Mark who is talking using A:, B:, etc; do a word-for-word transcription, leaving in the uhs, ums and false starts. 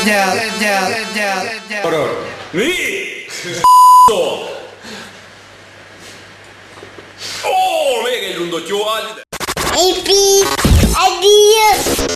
A: gyere, gyere, gyere, gyere.
B: Mi? Ó, még egy rundot, jó? Álld ide!
C: Egy pít, egy díjat.